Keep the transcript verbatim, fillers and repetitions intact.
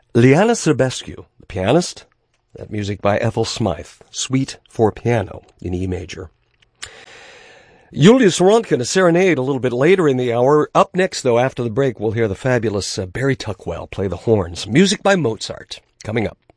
Liana Serbescu, the pianist. That music by Ethel Smythe, Suite for Piano in E major. Julius Röntgen, a serenade a little bit later in the hour. Up next, though, after the break, we'll hear the fabulous uh, Barry Tuckwell play the horns. Music by Mozart, coming up.